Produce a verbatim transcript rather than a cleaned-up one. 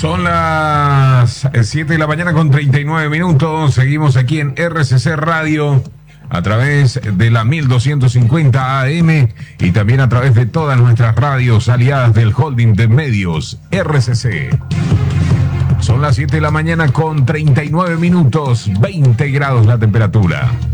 Son las siete de la mañana con treinta y nueve minutos. Seguimos aquí en R C C Radio a través de la mil doscientos cincuenta A M y también a través de todas nuestras radios aliadas del holding de medios R C C. Son las siete de la mañana con treinta y nueve minutos, veinte grados la temperatura.